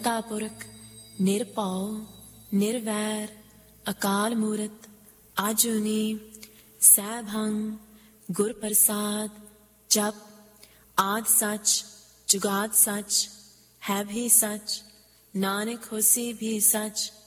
ਕਰਤਾ ਪੁਰਖ ਨਿਰਭਉ ਨਿਰਵੈਰ ਅਕਾਲ ਮੂਰਤ ਆਜੂਨੀ ਸੈਭੰ ਗੁਰ ਪ੍ਰਸਾਦ। ਜਪ ਆਦਿ ਸੱਚ ਜੁਗਾਦ ਸੱਚ ਹੈ ਵੀ ਸੱਚ, ਨਾਨਕ ਹੋਸੀ ਵੀ ਸੱਚ।